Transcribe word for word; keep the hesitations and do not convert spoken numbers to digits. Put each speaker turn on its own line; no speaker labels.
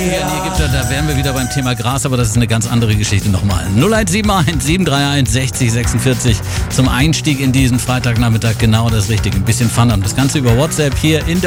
hier in Ägypten, da wären wir wieder beim Thema Gras, aber das ist eine ganz andere Geschichte nochmal. null eins sieben eins, sieben drei eins, sechzig sechsundvierzig zum Einstieg in diesen Freitagnachmittag genau das Richtige. Ein bisschen Fun haben. Das Ganze über WhatsApp hier in der